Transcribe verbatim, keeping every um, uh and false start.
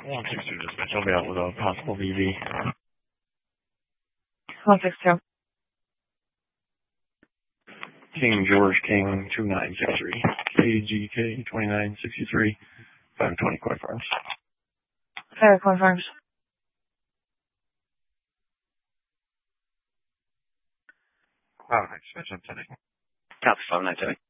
one six two dispatch, I'll be out with a possible V V. one six two. King George King two nine six three. K G K twenty-nine sixty-three. five twenty Coy Farms. Fire Coy Farms. Wow, dispatch, I'm ten. Copy, five nine seven.